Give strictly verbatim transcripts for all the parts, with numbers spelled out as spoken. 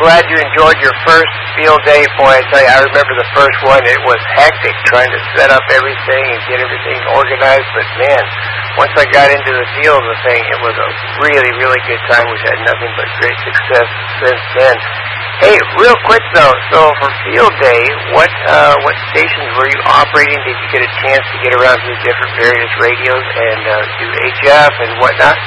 glad you enjoyed your first field day. Boy, I tell you, I remember the first one. It was hectic trying to set up everything and get everything organized. But, man, once I got into the feel of the thing, it was a really, really good time. We've had nothing but great success since then. Hey, real quick, though, so for field day, what uh, what stations were you operating? Did you get a chance to get around to the different various radios and uh, do H F and whatnot?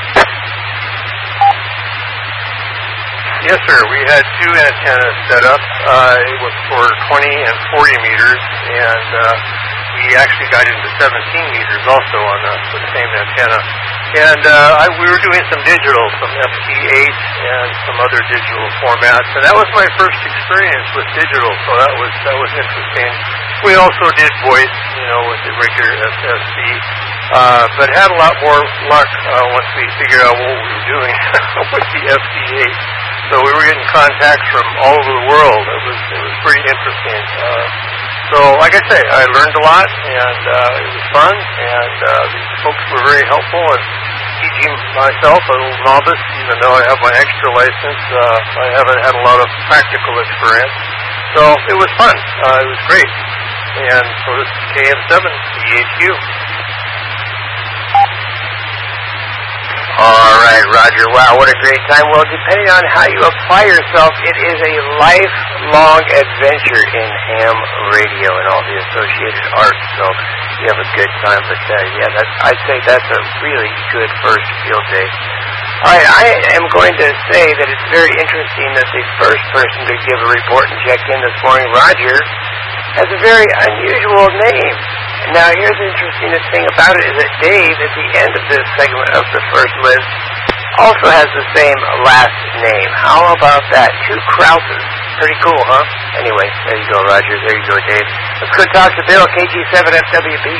Yes, sir. We had two antennas set up. Uh, it was for twenty and forty meters, and uh, we actually got into seventeen meters also on the, the same antenna. And uh, I, we were doing some digital, some F T eight and some other digital formats, and that was my first experience with digital, so that was that was interesting. We also did voice, you know, with the regular S S C, uh, but had a lot more luck uh, once we figured out what we were doing with the F T eight. So we were getting contacts from all over the world. It was it was pretty interesting. Uh, so, like I say, I learned a lot, and uh, it was fun, and uh, these folks were very helpful. And teaching myself, a little novice, even though I have my extra license, uh, I haven't had a lot of practical experience. So it was fun. Uh, it was great. And so this is K M seven, E H Q. All right, Roger. Wow, what a great time. Well, depending on how you apply yourself, it is a lifelong adventure in ham radio and all the associated arts. So you have a good time. But, uh, yeah, that's, I'd say that's a really good first field day. All right, I am going to say that it's very interesting that the first person to give a report and check in this morning, Roger, has a very unusual name. Now, here's the interesting thing about it is that Dave, at the end of this segment of the first list, also has the same last name. How about that? Two Krauses. Pretty cool, huh? Anyway, there you go, Roger. There you go, Dave. Let's go talk to Bill, K G seven F W B.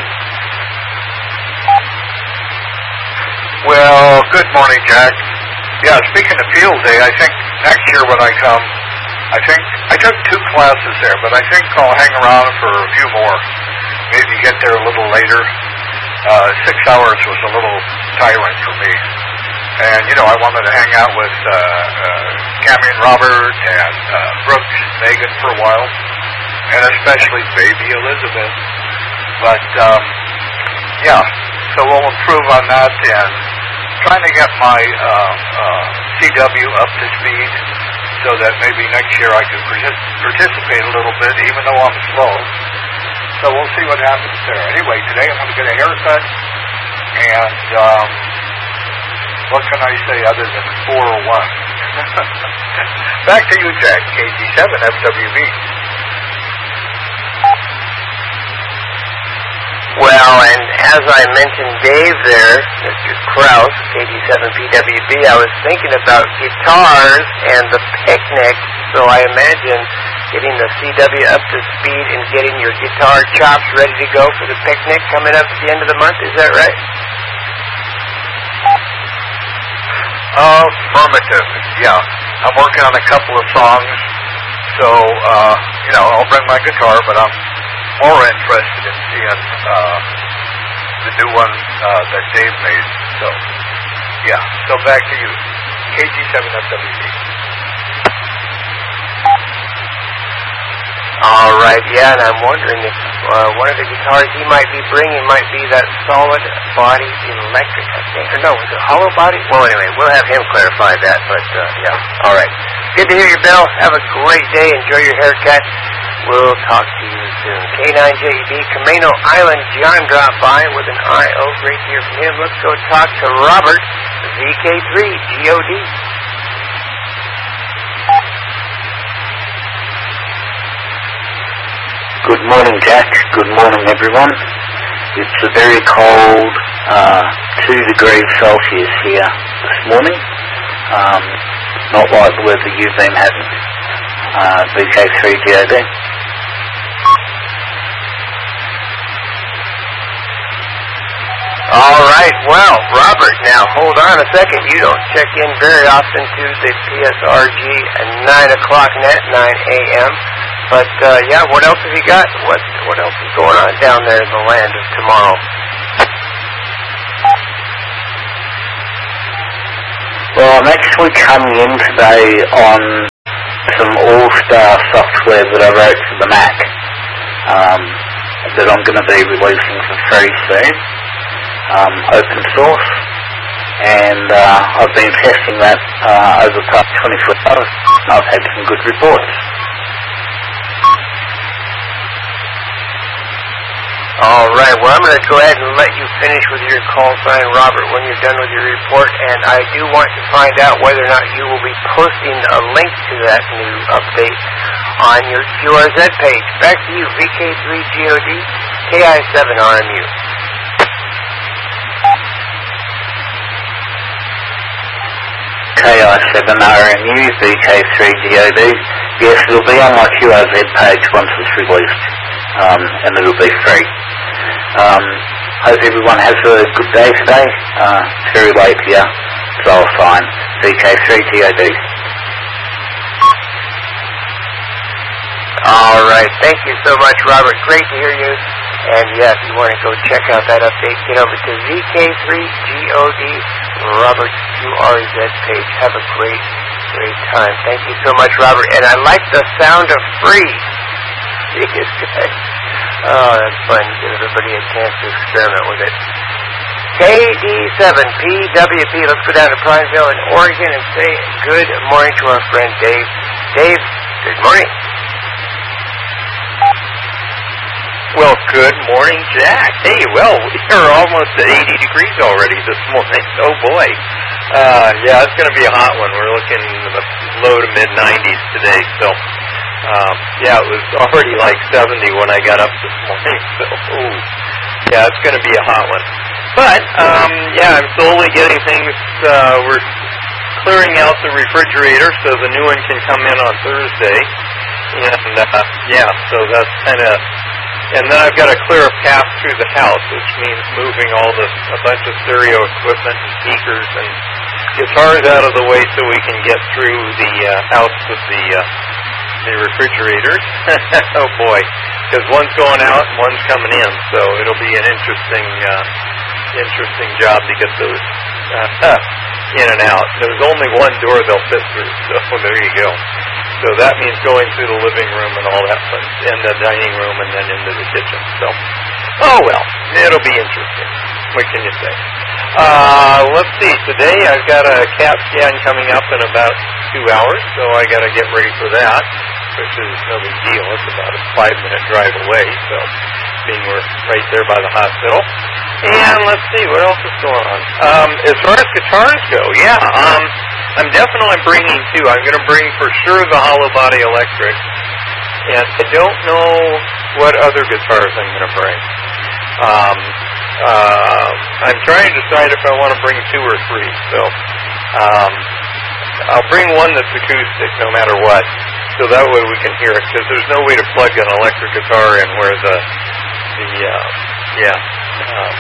Well, good morning, Jack. Yeah, speaking of field day, I think next year when I come, I think I took two classes there, but I think I'll hang around for a few more. Maybe get there a little later. Uh, six hours was a little tiring for me. And, you know, I wanted to hang out with uh, uh, Cameron Robert and uh, Brooks and Megan for a while, and especially baby Elizabeth. But, um, yeah, so we'll improve on that and trying to get my uh, uh, C W up to speed so that maybe next year I can partic- participate a little bit, even though I'm slow. So we'll see what happens there. Anyway, today I'm going to get a haircut, and um, what can I say other than four oh one? Back to you, Jack, K G seven F W B. Well, and as I mentioned Dave there, Mister Krause, K G seven P W B, I was thinking about guitars and the picnic, so I imagine getting the C W up to speed and getting your guitar chops ready to go for the picnic coming up at the end of the month. Is that right? Affirmative, yeah. I'm working on a couple of songs, so, uh, you know, I'll bring my guitar, but I'm more interested in seeing uh, the new one uh, that Dave made. So, yeah. So back to you, K G seven F W B. All right, yeah, and I'm wondering if uh, one of the guitars he might be bringing might be that solid body electric, I think. Or no, was it hollow body? Well, anyway, we'll have him clarify that, but, uh, yeah. All right. Good to hear you, Bill. Have a great day. Enjoy your haircut. We'll talk to you soon. K nine J E B, Camino Island. John dropped by with an I O. Great to hear from him. Let's go talk to Robert, V K three, G O D. Good morning, Jack. Good morning, everyone. It's a very cold uh, two degrees Celsius here this morning. Um, not like the weather you've been having. Uh, V K three G O D. All right, well, Robert, now hold on a second. You don't check in very often to the P S R G at nine o'clock net, nine a.m., but, uh, yeah, what else have you got? What what else is going on down there in the land of tomorrow? Well, I'm actually coming in today on some all-star software that I wrote for the Mac um, that I'm going to be releasing for free soon, um, open source, and uh, I've been testing that uh, over the past twenty-four hours. I've had some good reports. All right, well, I'm going to go ahead and let you finish with your call sign, Robert, when you're done with your report, and I do want to find out whether or not you will be posting a link to that new update on your Q R Z page. Back to you, V K three G O D, K I seven R M U. K I seven R M U, V K three G O D. Yes, it'll be on my Q R Z page once it's released, um, and it'll be free. Um, hope everyone has a good day today. Uh, it's very late here, so I'll sign V K three G O D. All right, thank you so much, Robert. Great to hear you. And yeah, if you want to go check out that update, get over to V K three G O D, Robert's Q R Z page. Have a great, great time. Thank you so much, Robert. And I like the sound of free. It's good. Oh, that's fun. Give everybody a chance to experiment with it. K D seven P W P. Let's go down to Prineville in Oregon and say good morning to our friend Dave. Dave, good morning. Well, good morning, Jack. Hey, well, we're almost at eighty degrees already this morning. Oh, boy. Uh, yeah, it's going to be a hot one. We're looking in the low to mid nineties today, so... Um, yeah, it was already like seventy when I got up this morning, so, ooh, yeah, it's going to be a hot one. But, um, yeah, I'm slowly getting things, uh, we're clearing out the refrigerator so the new one can come in on Thursday, and, uh, yeah, so that's kind of, and then I've got to clear a path through the house, which means moving all the, a bunch of stereo equipment and speakers and guitars out of the way so we can get through the, uh, house with the, uh, the refrigerators. Oh boy, because one's going out and one's coming in, so it'll be an interesting, uh, interesting job to get those uh, in and out. There's only one door they'll fit through, so there you go. So that means going through the living room and all that fun, and the dining room, and then into the kitchen. So, oh well, it'll be interesting. What can you say? Uh, let's see. Today I've got a CAT scan coming up in about two hours, so I got to get ready for that, which is no big deal. It's about a five-minute drive away, so being we're right there by the hospital. And let's see, what else is going on? Um, as far as guitars go, yeah, um, I'm definitely bringing two. I'm going to bring for sure the Hollow Body Electric, and I don't know what other guitars I'm going to bring. Um, uh, I'm trying to decide if I want to bring two or three, so um, I'll bring one that's acoustic no matter what, so that way we can hear it, because there's no way to plug an electric guitar in where the, the uh, yeah, uh,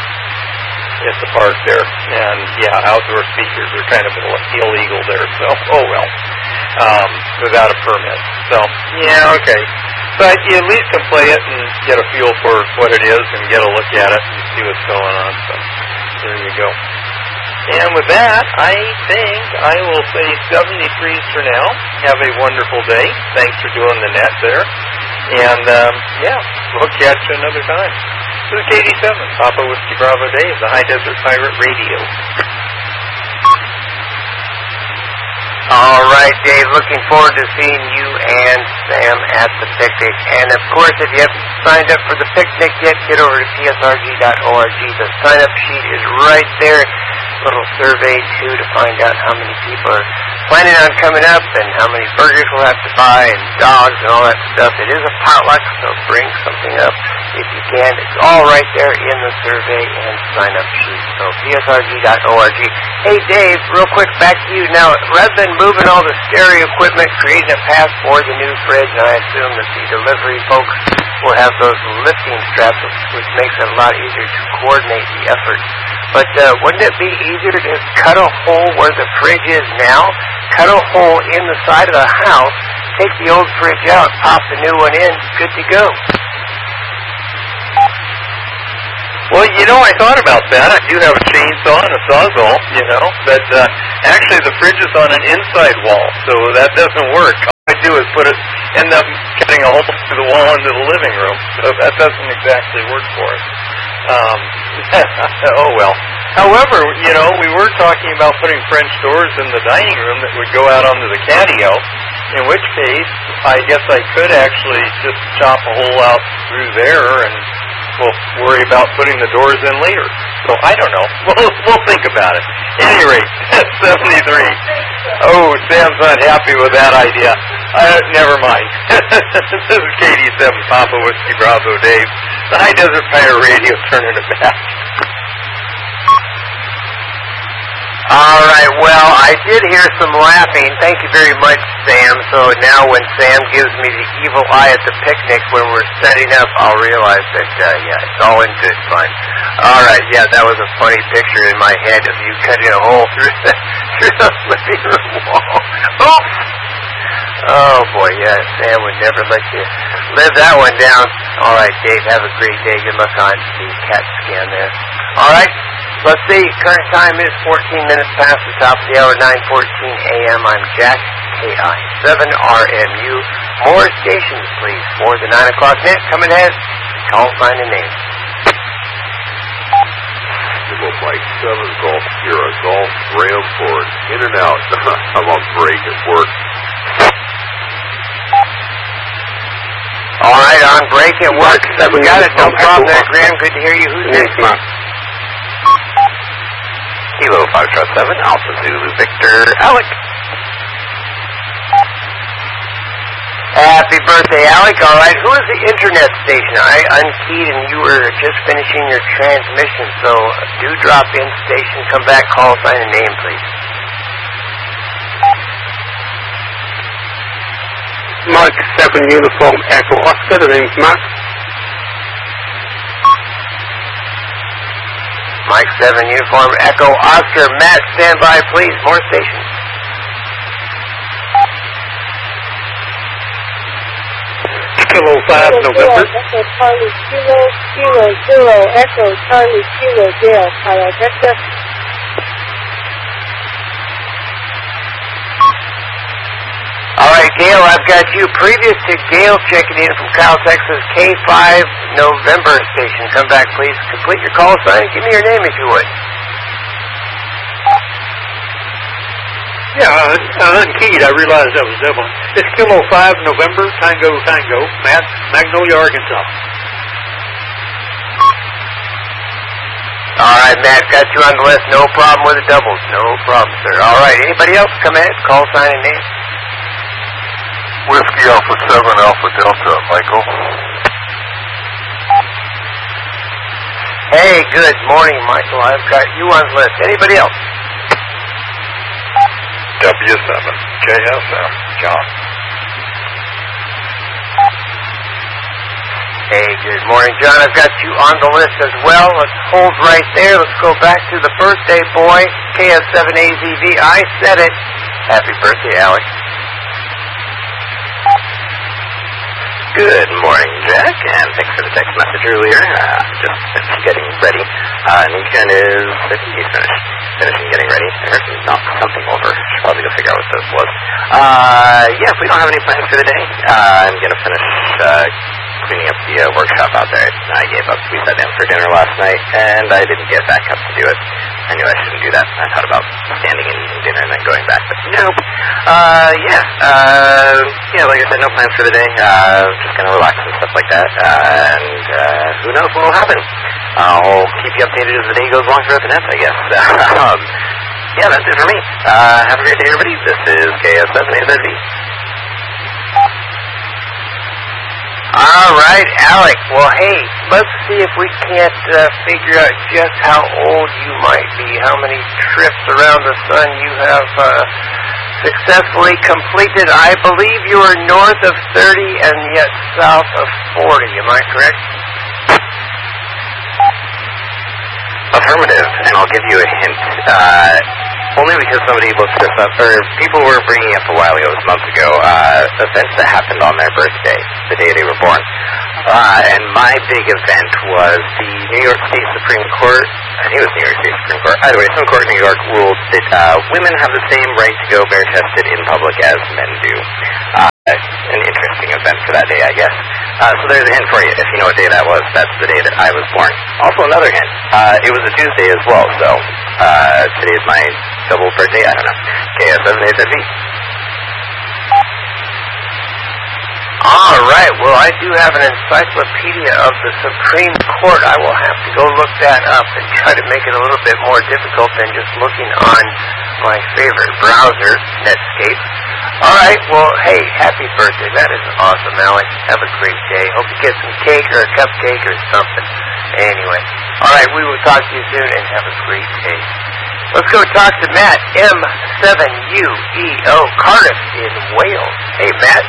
at the park there, and yeah, outdoor speakers are kind of illegal there, so, oh well, um, without a permit, so, yeah, okay, but you at least can play it and get a feel for what it is and get a look at it and see what's going on, so, there you go. And with that, I think I will say seventy-threes for now. Have a wonderful day. Thanks for doing the net there. And, um, yeah, we'll catch you another time. This is K D seven, Papa Whiskey Bravo Dave, the High Desert Pirate Radio. All right, Dave, looking forward to seeing you and Sam at the picnic. And, of course, if you haven't signed up for the picnic yet, get over to P S R G dot org. The sign-up sheet is right there. Little survey, too, to find out how many people are planning on coming up and how many burgers we'll have to buy and dogs and all that stuff. It is a potluck, so bring something up if you can. It's all right there in the survey and sign-up sheet. So P S R G dot org. Hey, Dave, real quick, back to you. Now, rather than moving all the stereo equipment, creating a path for the new fridge, and I assume that the delivery folks will have those lifting straps, which makes it a lot easier to coordinate the effort. But uh, wouldn't it be easier to just cut a hole where the fridge is now, cut a hole in the side of the house, take the old fridge out, pop the new one in, good to go? Well, you know, I thought about that. I do have a chainsaw and a sawzall, you know, but uh, actually the fridge is on an inside wall, so that doesn't work. All I do is put it, end up cutting a hole through the wall into the living room. So that doesn't exactly work for us. Um, oh, well. However, you know, we were talking about putting French doors in the dining room that would go out onto the patio, in which case I guess I could actually just chop a hole out through there and we'll worry about putting the doors in later. So I don't know. We'll, we'll think about it. At any rate, seventy-three. Oh, Sam's not happy with that idea. Uh, never mind. This is K D seven Papa Whiskey Bravo Dave. The High Desert Fire Radio turning it back. All right, well, I did hear some laughing. Thank you very much, Sam. So now when Sam gives me the evil eye at the picnic when we're setting up, I'll realize that, uh, yeah, it's all in good fun. All right, yeah, that was a funny picture in my head of you cutting a hole through the, through the living room wall. Oops! Oh, boy, yeah, Sam would never let you live that one down. All right, Dave, have a great day. Good luck on the CAT scan there. All right. Let's see, current time is fourteen minutes past the top of the hour, nine fourteen a.m. I'm Jack, K I seven R M U. More stations, please, for the nine o'clock net. Come ahead, call, sign, and name. Kilo Mike seven, Golf Sierra, Golf Graham Ford, in and out. I'm on break at work. All right, on break at work. We got it, no problem there, Graham. Good to hear you. Who's next? Kilo five Trust seven, Alpha Zulu Victor, Alec. Happy birthday, Alec. All right, who is the internet station? I unkeyed and you were just finishing your transmission, so do drop in station, come back, call, sign, and name, please. Mike seven Uniform Echo Oscar, the name's Matt. Mike seven Uniform Echo Oscar. Matt, stand by, please. More stations. Kilo five November. Echo Charlie Kilo Kilo Zero Echo Charlie Kilo Dale Calabeta. All right, Gail, I've got you. Previous to Gail checking in from Kyle, Texas, K five November station. Come back, please. Complete your call sign. Give me your name if you would. Yeah, uh, unkeyed. I realized that was double. It's Kilo five November, Tango Tango, Matt, Magnolia, Arkansas. All right, Matt, got you on the list. No problem with the doubles. No problem, sir. All right, anybody else? Come ahead. Call sign and name. Whiskey Alpha seven, Alpha Delta, Michael. Hey, good morning, Michael. I've got you on the list. Anybody else? W seven, K S M, John. Hey, good morning, John. I've got you on the list as well. Let's hold right there. Let's go back to the birthday boy, K S seven A Z V. I said it. Happy birthday, Alex. Good morning, Jack, and thanks for the text message earlier. Uh, just finished getting ready. Uh, Nikan is, I think he's finished, finishing getting ready. I heard him knock something over. Should probably go figure out what this was. Uh, yeah, if we don't have any plans for the day, uh, I'm going to finish uh, cleaning up the uh, workshop out there. I gave up. We sat down for dinner last night, and I didn't get back up to do it. I knew I shouldn't do that. I thought about standing and eating dinner and then going back, but nope. Uh, yeah, uh, yeah, like I said, no plans for the day. Uh, just gonna relax and stuff like that. Uh, and, uh, who knows what will happen. I'll keep you updated as the day goes along throughout the net, I guess. um, yeah, that's it for me. Uh, have a great day, everybody. This is K S seven A Z V. All right, Alec. Well, hey, let's see if we can't uh, figure out just how old you might be, how many trips around the sun you have uh, successfully completed. I believe you are north of thirty and yet south of forty. Am I correct? Affirmative, and I'll give you a hint. Uh, only because somebody looked this up, or people were bringing up a while ago, it was months ago, uh, events that happened on their birthday, the day they were born. Uh, and my big event was the New York State Supreme Court, I think it was New York State Supreme Court, either way, some court in New York ruled that uh, women have the same right to go bare-chested in public as men do. Uh, for that day, I guess. Uh, so there's a hint for you. If you know what day that was, that's the day that I was born. Also another hint. Uh, it was a Tuesday as well, so uh, today is my double birthday. I don't know. K S seven A Z B. All right. Well, I do have an encyclopedia of the Supreme Court. I will have to go look that up and try to make it a little bit more difficult than just looking on my favorite browser, Netscape. All right. Well, hey, happy birthday. That is awesome, Alex. Have a great day. Hope you get some cake or a cupcake or something. Anyway. All right. We will talk to you soon and have a great day. Let's go talk to Matt, M seven U E O, Cardiff in Wales. Hey, Matt.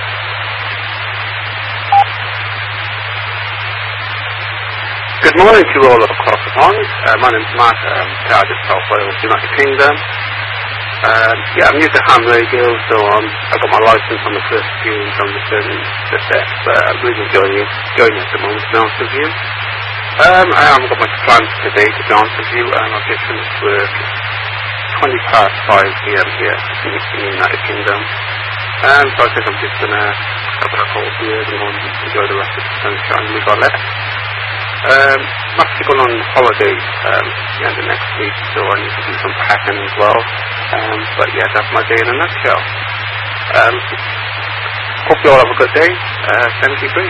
Good morning to all across the pond. Uh, my name's Matt, um, Cardiff, South Wales, United Kingdom. Um, yeah, I'm new to ham radio, so um, I got my license on the first of June, so I'm just learning the steps, but I'm really enjoying it, enjoying it at the moment, to be honest with you. Um, I haven't got much plans today, to be honest with you. Um, I've just finished work. It's twenty past five p.m. here in the United Kingdom. Um, so I think I'm just going to have a cold beer and go and enjoy the rest of the sunshine we got left. Um, I'm actually going on holiday um, the end of next week, so I need to do some packing as well. Um, but yeah, that's my day in a nutshell. Um, hope you all have a good day. Uh, seventy-three.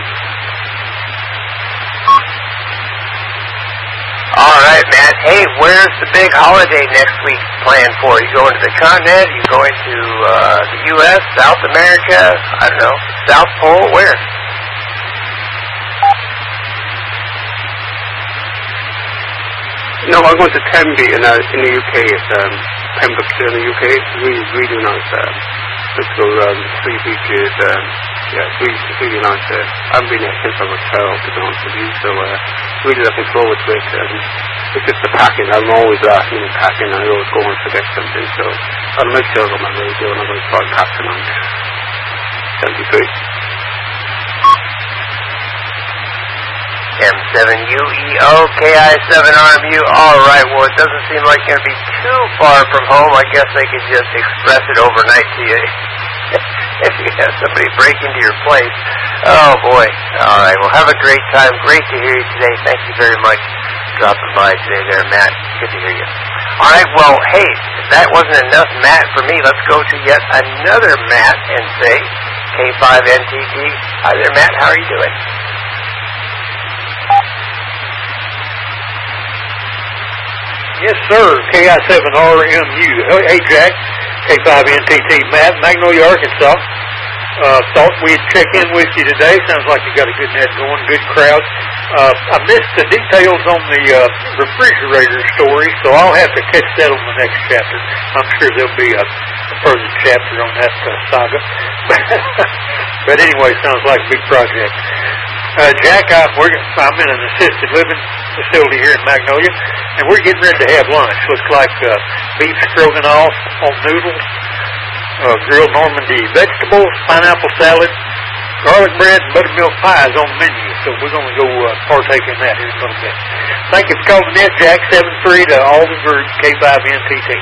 All right, Matt. Hey, where's the big holiday next week planned for? Are you going to the continent? Are you going to uh, the U S, South America? I don't know. South Pole? Where? No, I went to Tenby in, uh, in the U K. It's um, Pembrokeshire in the U K. It's really, really nice. Um, let's go um, three beaches. Um, yeah, it's really, it's really nice there. I haven't been there since I was twelve, to be honest with you, so uh, really looking forward to it. Um, it's just the packing. I'm always last minute packing. I always go and forget something, so I'll make sure I've got my radio and I'm going to try and pack tonight. seventy-three. M seven U E O, K I seven R M U. All right, well, it doesn't seem like you're going to be too far from home. I guess they could just express it overnight to you if you have somebody break into your place. Oh, boy. All right, well, have a great time. Great to hear you today. Thank you very much for dropping by today there, Matt. Good to hear you. All right, well, hey, if that wasn't enough Matt for me, let's go to yet another Matt and say K five N T T. Hi there, Matt. How are you doing? Yes, sir. K I seven R M U. Hey, Jack. K five N T T. Matt, Magnolia, Arkansas. Uh, thought we'd check in with you today. Sounds like you got a good net going, good crowd. Uh, I missed the details on the uh, refrigerator story, so I'll have to catch that on the next chapter. I'm sure there'll be a, a further chapter on that uh, saga. But anyway, sounds like a big project. Uh, Jack, I, we're, I'm in an assisted living facility here in Magnolia, and we're getting ready to have lunch. Looks like uh, beef stroganoff on noodles, uh, grilled Normandy vegetables, pineapple salad, garlic bread, and buttermilk pies on the menu. So we're going to go uh, partake in that here in a little bit. Thank you for calling in, Jack. seven three to all the group, K five N T T.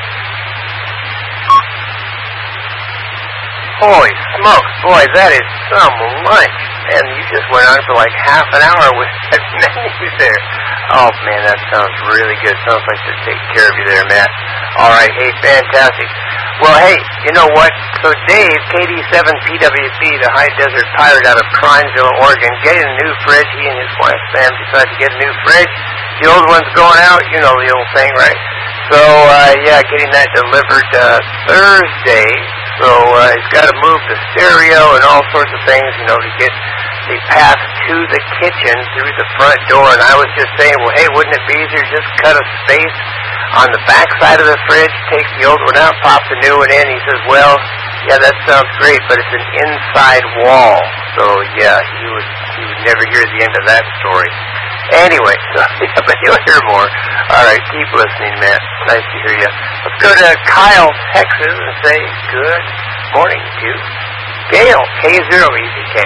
Holy smokes, boy, that is some lunch. Man, you just went on for like half an hour with that menu there. Oh, man, that sounds really good. Sounds like they're taking care of you there, Matt. All right, hey, fantastic. Well, hey, you know what? So Dave, K D seven P W B, the High Desert Pirate out of Prineville, Oregon, getting a new fridge. He and his wife, Sam, decided to get a new fridge. The old one's going out. You know the old thing, right? So, uh, yeah, getting that delivered uh, Thursday. So uh, he's got to move the stereo and all sorts of things, you know, to get the path to the kitchen through the front door. And I was just saying, well, hey, wouldn't it be easier just cut a space on the back side of the fridge, take the old one out, pop the new one in? He says, well, yeah, that sounds great, but it's an inside wall. So, yeah, he would, he would never hear the end of that story. Anyway, so, yeah, but you'll hear more. All right, keep listening, Matt. Nice to hear you. Let's go to Kyle, Texas, and say good morning to Gail, K zero E Z K.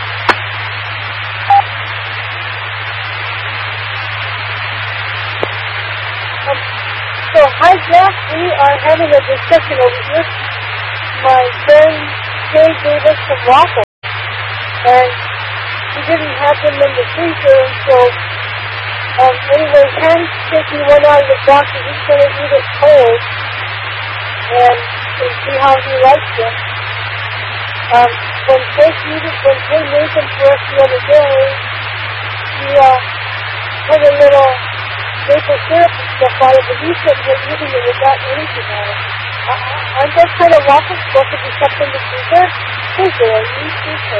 Um, so, hi, Jack. We are having a discussion over here. My friend Jay gave us some waffles. And he didn't have them in the freezer, and so um, anyway, Hank taking one out of the box, and he's going to eat it cold and, and see how he likes it. Um, when Kay needed, when Kay made them for us the other day, he uh, put a little maple syrup and stuff on it, but he said we're eating it without anything on it. Uh, aren't those kind of waffles supposed to be kept in the freezer? Freezer, you eat freezer.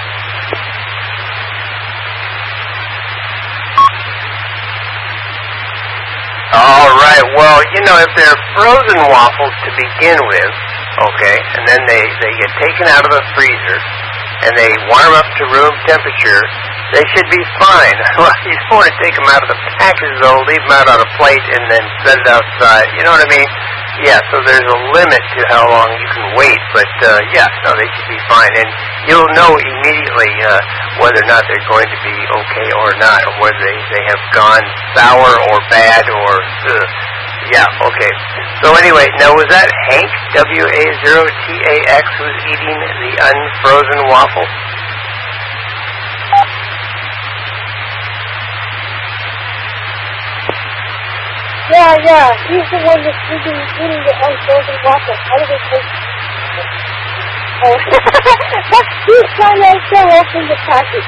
All right. Well, you know, if they're frozen waffles to begin with, okay, and then they, they get taken out of the freezer, and they warm up to room temperature, they should be fine. Well, you don't want to take them out of the package, though, leave them out on a plate, and then set it outside. You know what I mean? Yeah, so there's a limit to how long you can wait, but, uh, yeah, no, they should be fine. And you'll know immediately uh, whether or not they're going to be okay or not, or whether they, they have gone sour or bad or, uh, yeah, okay. So anyway, now was that Hank, W A zero T A X, who's eating the unfrozen waffle? Yeah, yeah, he's the one that's eating, eating the unfrozen waffle. How do they taste? Oh, he's trying to show open the package.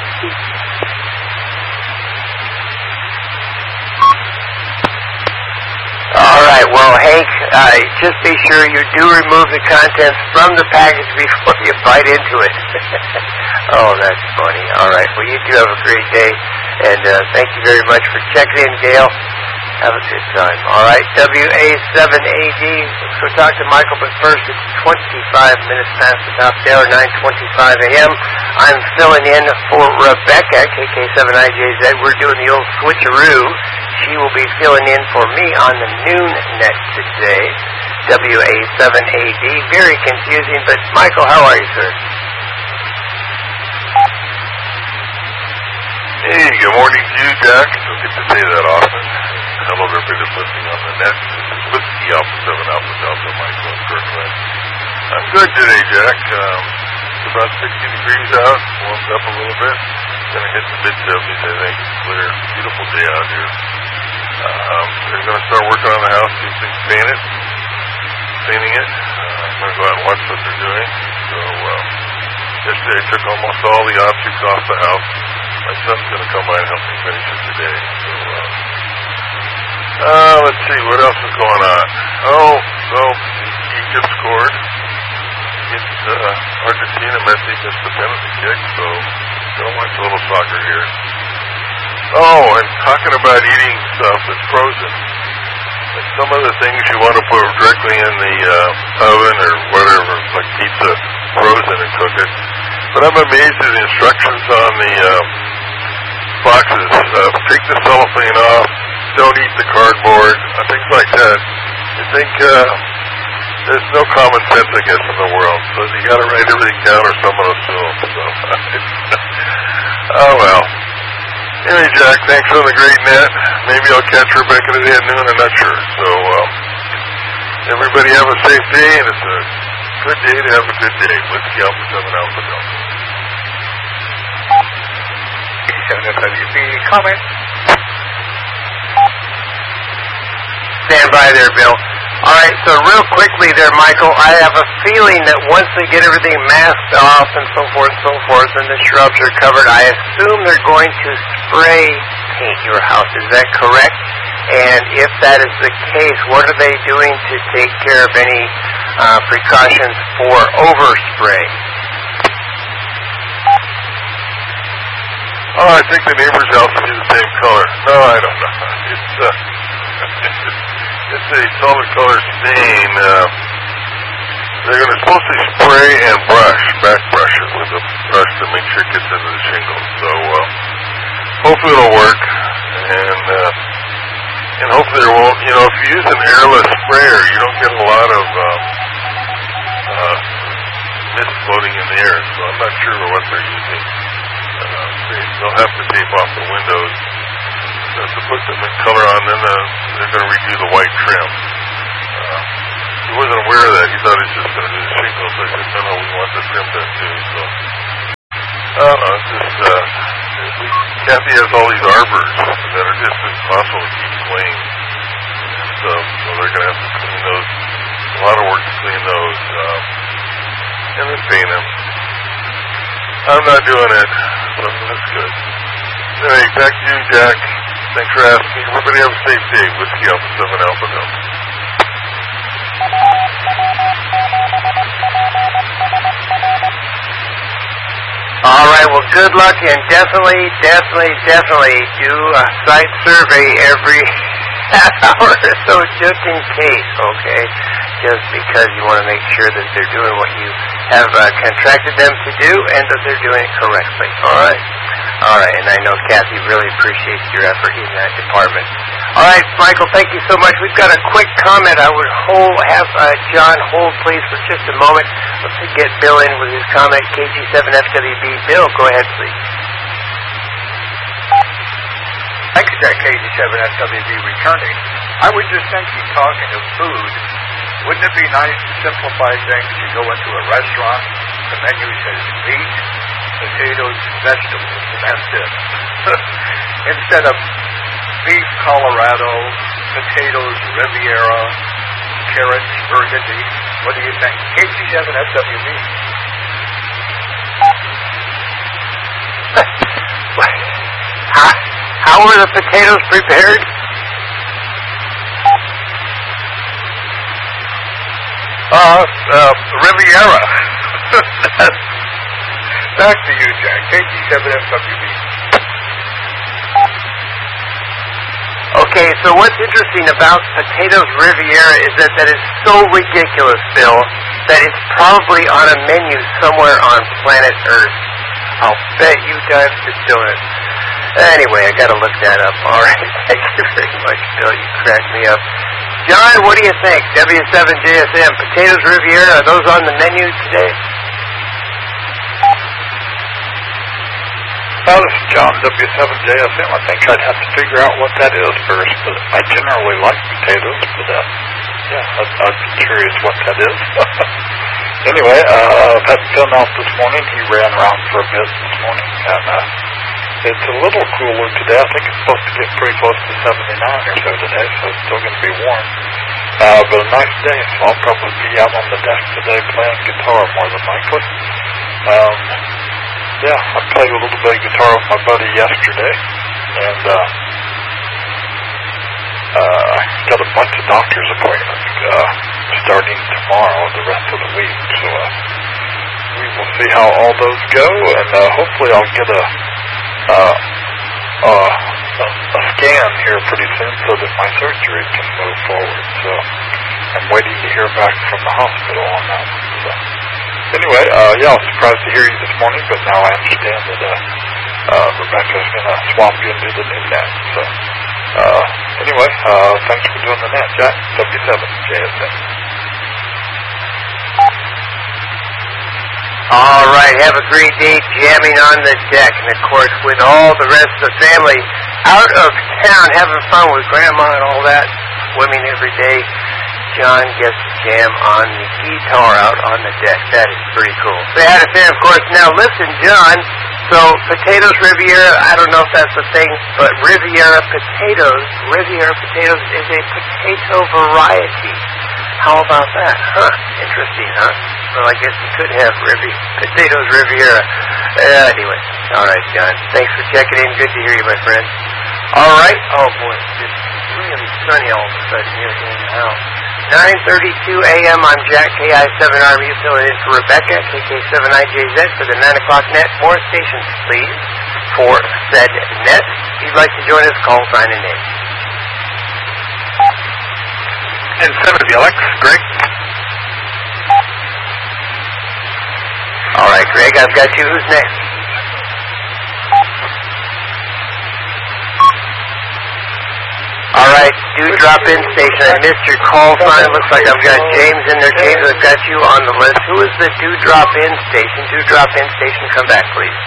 All right, well, Hank, uh, just be sure you do remove the contents from the package before you bite into it. Oh, that's funny. All right, well, you do have a great day, and uh, thank you very much for checking in, Gail. Have a good time. All right, W A seven A D. Let's go talk to Michael, but first it's twenty-five minutes past the top of the hour, nine twenty-five A M I'm filling in for Rebecca, K K seven I J Z. We're doing the old switcheroo. She will be filling in for me on the noon net today. W A seven A D. Very confusing, but Michael, how are you, sir? Hey, good morning to you, Jack. Don't get to say that often. Hello, everybody that's listening on the net. This is Whiskey Alpha seven Alpha Delta, Michael in Kirkland. I'm good today, Jack. Um, it's about sixty degrees out, warmed up a little bit. Gonna hit the mid seventies, I think. Clear, beautiful day out here. Um, they're gonna start working on the house, see if they can paint it, painting it. Uh, I'm gonna go out and watch what they're doing. So, uh, yesterday I took almost all the objects off the house. My son's gonna come by and help me finish it today. So, uh, Uh, let's see, what else is going on? Oh, so, Egypt scored against uh, Argentina. Messi missed the penalty kick, so don't watch a little soccer here. Oh, and talking about eating stuff that's frozen. And some of the things you want to put directly in the uh, oven or whatever, like pizza, frozen and cook it. But I'm amazed at the instructions on the uh, boxes. Uh, take the cellophane off. Don't eat the cardboard, uh, things like that. I think uh, there's no common sense, I guess, in the world. So you got to write everything down, or someone will sue them. So, oh well. Anyway, Jack, thanks for the great net. Maybe I'll catch Rebecca today at noon. I'm not sure. So um, everybody have a safe day, and it's a good day to have a good day. Whiskey Alpha seven Alpha Delta. seven F W B comment. Stand by there, Bill. All right, so real quickly there, Michael, I have a feeling that once they get everything masked off and so forth and so forth and the shrubs are covered, I assume they're going to spray paint your house. Is that correct? And if that is the case, what are they doing to take care of any uh, precautions for overspray? Oh, I think the neighbor's house will be the same color. No, I don't know. It's, uh, it's a solid color stain. Uh, they're going to supposed to spray and brush, back brush it with a brush to make sure it gets into the shingles. So, uh, hopefully it'll work. And, uh, and hopefully there won't, you know, if you use an airless sprayer, you don't get a lot of, um, uh, mist floating in the air. So I'm not sure what they're using. Uh, they, they'll have to tape off the windows uh, to put the color on, then uh, they're going to redo the white trim. Uh, he wasn't aware of that. He thought he was just going to do the shingles. I said, no, no, we want the trim done too. So, I don't know, it's just, uh, Kathy has all these arbors that are just impossible to keep clean. And so, so they're going to have to clean those. A lot of work to clean those. Um, and then paint them. I'm not doing it, so that's good. Anyway, back to you, Jack. Thanks for asking. Everybody have a safe day. Whiskey Alpha seven Alpha Delta. All right, well, good luck, and definitely, definitely, definitely do a site survey every half hour or so, just in case, okay? Just because you want to make sure that they're doing what you have uh, contracted them to do and that they're doing it correctly, all right? All right, and I know Kathy really appreciates your effort in that department. All right, Michael, thank you so much. We've got a quick comment. I would hold, have uh, John hold, please, for just a moment. Let's get Bill in with his comment. K G seven F W B. Bill, go ahead, please. Thanks, Jack. K G seven F W B returning. I was just thinking, talking of food, wouldn't it be nice to simplify things? You go into a restaurant, the menu says meat, potatoes, vegetables, and that's it. Instead of beef Colorado, potatoes Riviera, carrots Burgundy. What do you think? K G seven F W B. how, how were the potatoes prepared? Uh, uh, Riviera. Back to you, Jack. K G seven F W B. Okay, so what's interesting about potatoes Riviera is that that is so ridiculous, Bill, that it's probably on a menu somewhere on planet Earth. I'll bet you dimes to doing it. Anyway, I gotta look that up. All right, thank you very much, Bill. You cracked me up. John, what do you think? W seven J S M, potatoes Riviera, are those on the menu today? Well, this is John, W seven J S M. I think I'd have to figure out what that is first, but I generally like potatoes, but uh, yeah, I'd, I'd be curious what that is. Anyway, uh, I've had Phil out this morning. He ran around for a bit this morning, and uh, it's a little cooler today. I think it's supposed to get pretty close to seventy-nine or so today, so it's still going to be warm. Uh, but a nice day, so I'll probably be out on the deck today playing guitar more than likely. Um, yeah, I played a little bit of guitar with my buddy yesterday, and uh, uh, got a bunch of doctor's appointments uh, starting tomorrow, the rest of the week. So uh, we will see how all those go, and uh, hopefully I'll get a Uh, uh, a, a scan here pretty soon so that my surgery can move forward. So I'm waiting to hear back from the hospital on that one. So anyway, uh, yeah, I was surprised to hear you this morning, but now I understand that uh, uh, Rebecca's going to swap you into the new net. So uh, anyway, uh, thanks for doing the net, Jack. W seven J S M. All right, have a great day jamming on the deck. And, of course, with all the rest of the family out of town having fun with Grandma and all that, swimming every day, John gets to jam on the guitar out on the deck. That is pretty cool. Say hi to Fan, of course. Now, listen, John, so potatoes Riviera, I don't know if that's the thing, but Riviera potatoes, Riviera potatoes is a potato variety. How about that? Huh? Interesting, huh? Well, I guess you could have Rivi potatoes Riviera. Uh, anyway, all right, John. Thanks for checking in. Good to hear you, my friend. All right. Oh, boy, it's really sunny all of a sudden here in the house. nine thirty-two a.m. I'm Jack, K I seven R M U, filling in for Rebecca, K K seven I J Z for the nine o'clock net. More stations, please, for said net. If you'd like to join us, call, sign, and name. Infinity Alex, Greg. All right, Greg, I've got you. Who's next? All right, do-drop-in station. I missed your call sign. Looks like I've got James in there. James, I've got you on the list. Who is the do-drop-in station? Do-drop-in station, come back, please.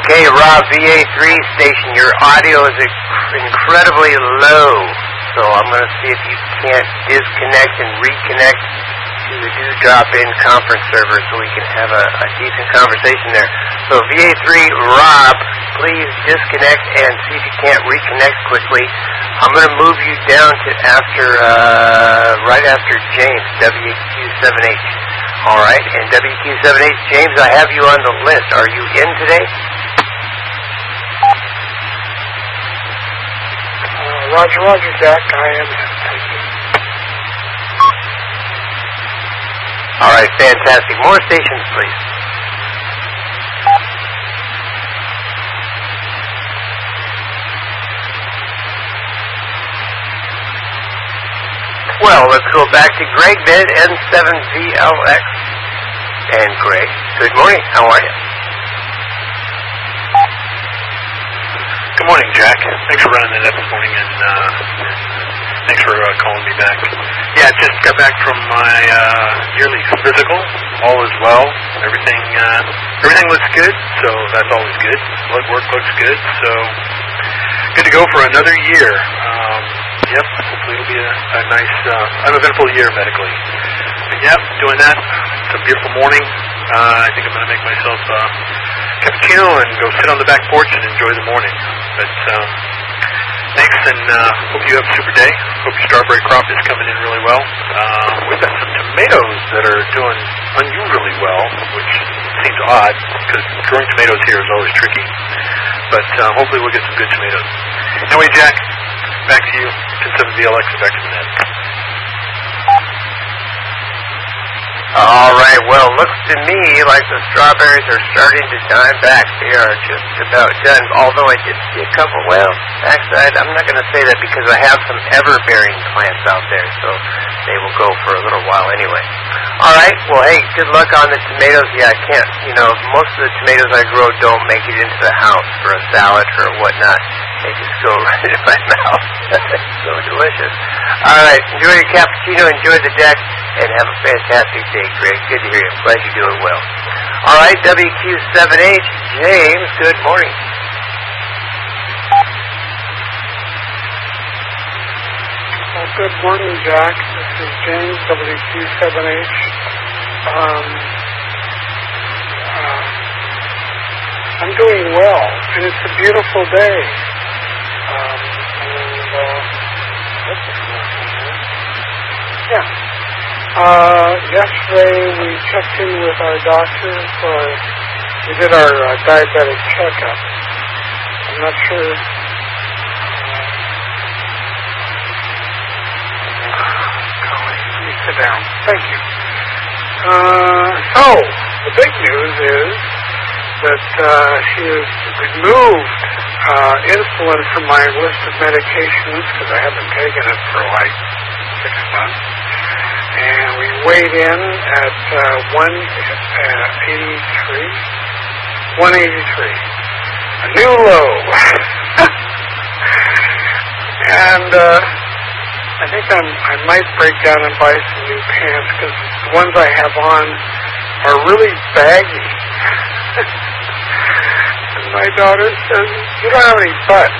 Okay, Rob, V A three station, your audio is incredibly low, so I'm going to see if you can't disconnect and reconnect to the do-drop-in conference server so we can have a, a decent conversation there. So V A three, Rob, please disconnect and see if you can't reconnect quickly. I'm going to move you down to after, uh, right after James, W Q seven H. All right, and W Q seven H, James, I have you on the list. Are you in today? Uh, roger, roger, Jack. I am in. Thank you. All right, fantastic. More stations, please. Well, let's go back to Greg then, N seven Z L X. And Greg, good morning. How are you? Good morning, Jack. Thanks for running that up this morning, and uh, thanks for uh, calling me back. Yeah, just got back from my uh, yearly physical. All is well. Everything uh, everything looks good, so that's always good. Blood work looks good, so good to go for another year. Um, yep, hopefully it'll be a, a nice, uh, uneventful year medically. But yep, doing that. It's a beautiful morning. Uh, I think I'm going to make myself a uh, cappuccino and go sit on the back porch and enjoy the morning. But um, thanks, and uh, hope you have a super day. Hope your strawberry crop is coming in really well. Uh, we've got some tomatoes that are doing unusually well, which seems odd because growing tomatoes here is always tricky. But uh, hopefully we'll get some good tomatoes. Anyway, Jack, back to you. N seven V L X, back to the net. All right, well, looks to me like the strawberries are starting to die back. They are just about done, although I did see a couple. Well, actually, I'm not going to say that because I have some ever-bearing plants out there, so they will go for a little while anyway. All right, well, hey, good luck on the tomatoes. Yeah, I can't, you know, most of the tomatoes I grow don't make it into the house for a salad or whatnot. They just go right in my mouth. It's so delicious. All right, enjoy your cappuccino, enjoy the deck, and have a fantastic day, Greg. Good to hear you. Glad you're doing well. All right, W Q seven H, James, good morning. Well, good morning, Jack. This is James, W Q seven H. Um, uh, I'm doing well, and it's a beautiful day. Um, and, uh, yeah. Uh, yesterday we checked in with our doctor for, we did our uh, diabetic checkup. I'm not sure. Let me sit down. Thank you. Uh, so, the big news is that uh, she has removed uh, insulin from my list of medications because I haven't taken it for like six months. And we weighed in at uh, one eighty-three. one eighty-three. A new low. And uh, I think I'm, I might break down and buy some new pants because the ones I have on are really baggy. And my daughter says, you don't have any butt.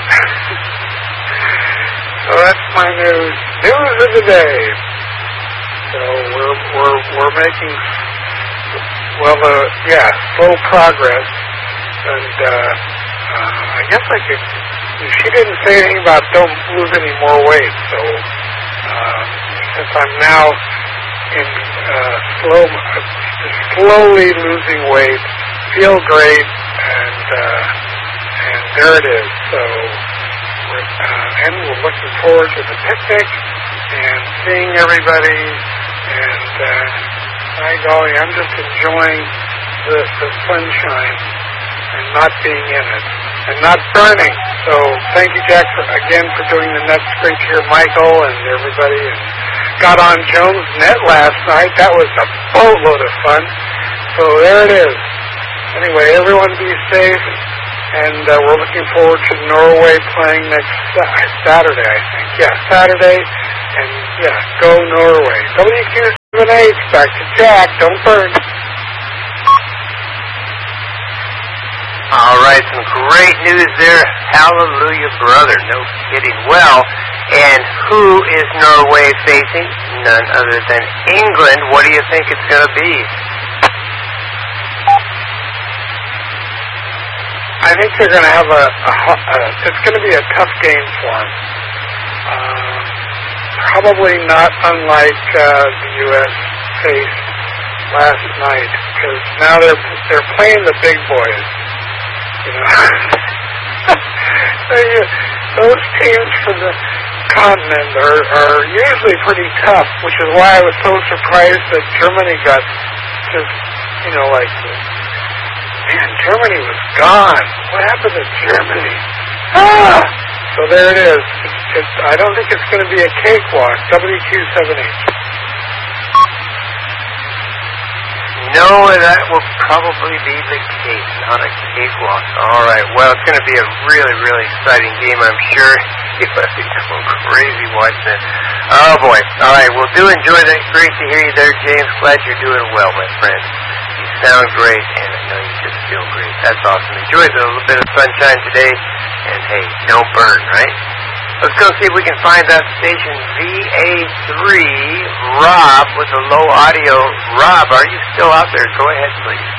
So that's my news. News of the day. So we're we're we're making well, uh, yeah, slow progress, and uh, uh, I guess I could. She didn't say anything about don't lose any more weight. So uh, since I'm now in uh, slow, slowly losing weight, feel great, and uh, and there it is. So we're, uh, and we're looking forward to the picnic and seeing everybody. And, uh, my golly, I'm just enjoying the, the sunshine and not being in it and not burning. So thank you, Jack, for, again, for doing the net. Great to hear Michael and everybody. And got on Jones Net last night. That was a boatload of fun. So there it is. Anyway, everyone be safe. And uh, we're looking forward to Norway playing next Saturday, I think. Yeah, Saturday. And, yeah, go Norway. W Q seven H, back to Jack. Don't burn. All right, some great news there. Hallelujah, brother. No kidding. Well, and who is Norway facing? None other than England. What do you think it's going to be? I think they're going to have a, a, a it's going to be a tough game for them. Uh, probably not unlike uh, the U S faced last night, because now they're they're playing the big boys. You know, they, those teams from the continent are, are usually pretty tough, which is why I was so surprised that Germany got just, you know, like, man, Germany was gone. What happened to Germany? Ah! So there it is. It's, it's, I don't think it's going to be a cakewalk. W Q seven H. No, that will probably be the case, not a cakewalk. All right, well, it's going to be a really, really exciting game, I'm sure. You're going to be going crazy watching it. Oh, boy. All right, well, do enjoy that. Great to hear you there, James. Glad you're doing well, my friend. You sound great, and I know you just feel great. That's awesome. Enjoy the little bit of sunshine today, and, hey, don't burn, right? Let's go see if we can find that station V A three, Rob, with the low audio. Rob, are you still out there? Go ahead, please.